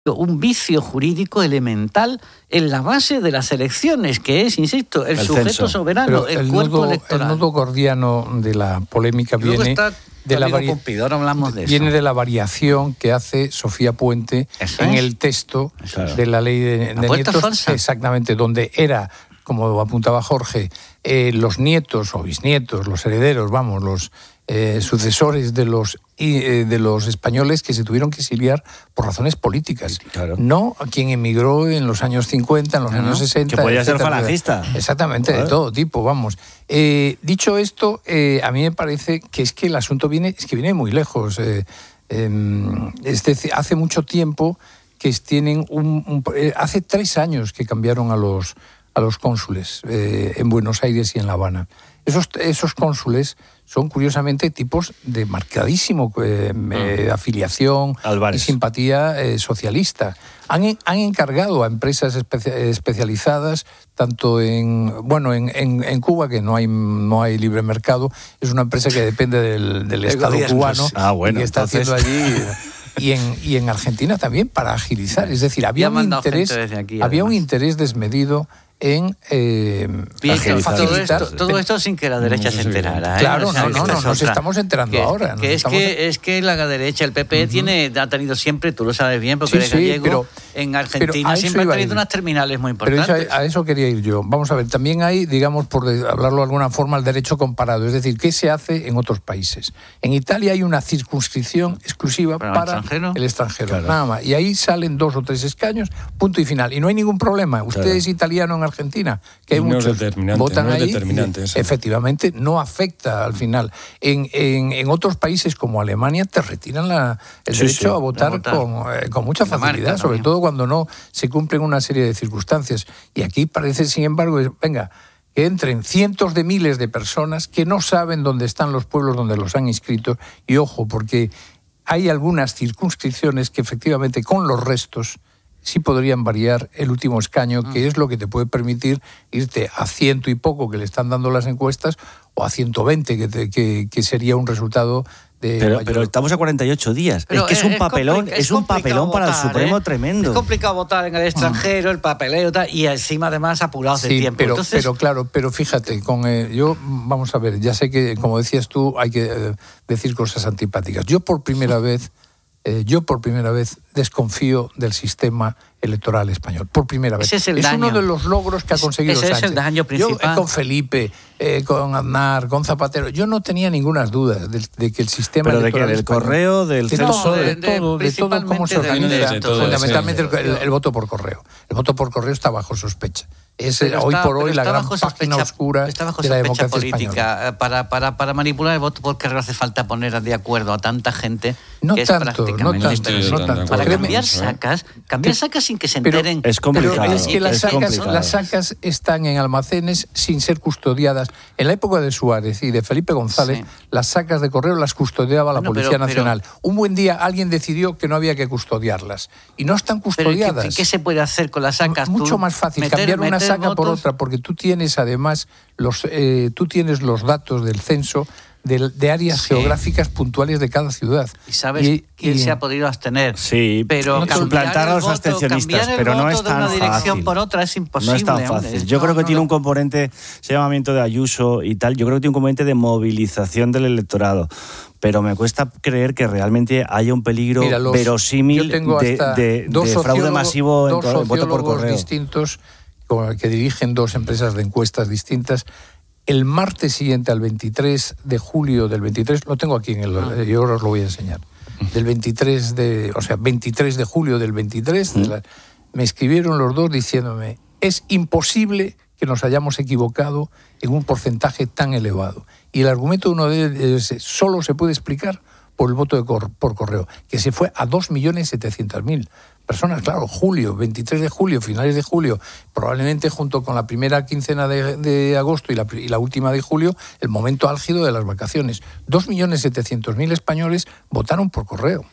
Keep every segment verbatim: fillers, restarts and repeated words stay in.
un vicio jurídico elemental en la base de las elecciones, que es, insisto, el, el sujeto censo. soberano, el, el cuerpo nudo, electoral. El nudo gordiano de la polémica viene, está, de la vari... Pompidou, hablamos de viene eso. de la variación que hace Sofía Puente ¿Eso en es? el texto Claro. de la ley de, de nietos. Falsa. Exactamente, donde era, como apuntaba Jorge, eh, los nietos o bisnietos, los herederos, vamos, los eh, sucesores de los eh, de los españoles que se tuvieron que exiliar por razones políticas. Claro. No a quien emigró en los años cincuenta, en los ¿No? años sesenta. Que podía etcétera, ser falangista. Exactamente, Joder. de todo tipo, vamos. Eh, dicho esto, eh, a mí me parece que es que el asunto viene, es que viene muy lejos. Eh, eh, es decir, hace mucho tiempo que tienen un, un eh, hace tres años que cambiaron a los a los cónsules eh, en Buenos Aires y en La Habana. Esos, esos cónsules son curiosamente tipos de marcadísimo eh, eh, afiliación Álvarez. y simpatía eh, socialista. Han, han encargado a empresas especia, especializadas, tanto en bueno en, en, en Cuba, que no hay no hay libre mercado, es una empresa que depende del, del Estado gobierno, cubano sí. Ah, bueno, y que está entonces... haciendo allí... Y en, y en Argentina también para agilizar. Es decir, había, un interés, aquí, había un interés desmedido en eh, Bien, facilitar. Todo esto, todo esto sin que la derecha no, se enterara. ¿eh? Claro, o sea, no, no, no, es nos estamos enterando que, ahora. Que es, estamos... que es que la derecha, el P P, uh-huh. tiene, ha tenido siempre, tú lo sabes bien, porque sí, eres sí, gallego, pero, en Argentina siempre ha tenido unas terminales muy importantes. Pero eso, a eso quería ir yo. Vamos a ver, también hay, digamos, por hablarlo de alguna forma, el derecho comparado. Es decir, ¿qué se hace en otros países? En Italia hay una circunscripción exclusiva para, para el extranjero, el extranjero claro. nada más. Y ahí salen dos o tres escaños, punto y final. Y no hay ningún problema. Usted claro. es italiano en Argentina, que hay y muchos... No votan no ahí, determinante, y, efectivamente, no afecta al final. En, en, en otros países como Alemania te retiran la, el sí, derecho sí, a votar, votar. Con, eh, con mucha facilidad, sobre todo cuando no se cumplen una serie de circunstancias. Y aquí parece, sin embargo, es, venga, que entren cientos de miles de personas que no saben dónde están los pueblos donde los han inscrito. Y ojo, porque hay algunas circunscripciones que efectivamente con los restos sí podrían variar el último escaño, que es lo que te puede permitir irte a ciento y poco que le están dando las encuestas o a ciento veinte, que, te, que, que sería un resultado de pero, mayor... pero estamos a cuarenta y ocho días. Pero es que es un es papelón, es, es un papelón votar, para el Supremo ¿eh? tremendo. Es complicado votar en el extranjero, el papeleo tal, y encima además apurados sí, de tiempo. Pero, Entonces... pero claro, pero fíjate, con eh, yo, vamos a ver, ya sé que, como decías tú, hay que eh, decir cosas antipáticas. Yo por primera vez... Eh, yo por primera vez desconfío del sistema electoral español. Por primera vez. Ese es el es daño. uno de los logros que ha conseguido Ese Sánchez. es el daño principal. Yo, eh, con Felipe, eh, con Aznar, con Zapatero, yo no tenía ninguna duda de, de que el sistema Pero electoral de que del español, correo, del de censo, todo, de, de, de, todo, de todo cómo se organiza, de todo, fundamentalmente sí, sí. el, el, el voto por correo. El voto por correo está bajo sospecha. Es pero hoy está, por hoy la gran sospecha, página oscura está bajo de la sospecha democracia política. española. Para, para, para manipular el voto por correo hace falta poner de acuerdo a tanta gente no que tanto, es prácticamente... No tanto, no tanto. Para Créeme, cambiar sacas, cambiar sacas sin que se enteren... Pero es complicado. Pero es que las, es sacas, complicado. las sacas están en almacenes sin ser custodiadas. En la época de Suárez y de Felipe González, sí. las sacas de correo las custodiaba bueno, la Policía pero, Nacional. Pero, Un buen día alguien decidió que no había que custodiarlas. Y no están custodiadas. Pero ¿qué, ¿Qué se puede hacer con las sacas? Mucho ¿Tú más fácil, meter, cambiar una meter saca votos? por otra, porque tú tienes además los, eh, tú tienes los datos del censo de, de áreas sí. geográficas puntuales de cada ciudad. ¿Y sabes y, quién y, se ha podido abstener? Sí, pero no suplantar a los voto, abstencionistas, pero no es tan de una fácil. dirección por otra es imposible. No es tan fácil. Hombre. Yo no, creo que no, tiene no. un componente, ese llamamiento de Ayuso y tal, yo creo que tiene un componente de movilización del electorado. Pero me cuesta creer que realmente haya un peligro Mira, los, verosímil de, de, de fraude masivo en dos voto por correo. distintos que dirigen dos empresas de encuestas distintas. El martes siguiente al veintitrés de julio del veintitrés, lo tengo aquí en el, ah. yo ahora os lo voy a enseñar. Del veintitrés de, o sea, veintitrés de julio del veintitrés, ¿Mm? de la, me escribieron los dos diciéndome: es imposible que nos hayamos equivocado en un porcentaje tan elevado. Y el argumento de uno de ellos es, solo se puede explicar por el voto de cor, por correo, que se fue a dos millones setecientas mil personas. Claro, julio, veintitrés de julio, finales de julio, probablemente junto con la primera quincena de, de agosto y la, y la última de julio, el momento álgido de las vacaciones. dos millones setecientos mil españoles votaron por correo.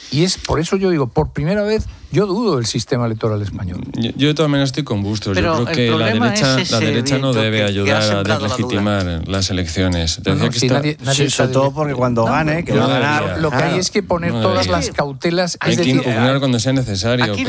Y es por eso yo digo, por primera vez, yo dudo del sistema electoral español. Yo, yo de todas maneras estoy con Bustos. Pero yo creo que la derecha, la derecha no debe que, ayudar que a deslegitimar la las elecciones. No, no, que si está... nadie, nadie sí, sobre todo porque cuando no, gane, que no va a ganar... Lo que hay es que poner no todas las cautelas... Hay es que decir, impugnar cuando sea necesario.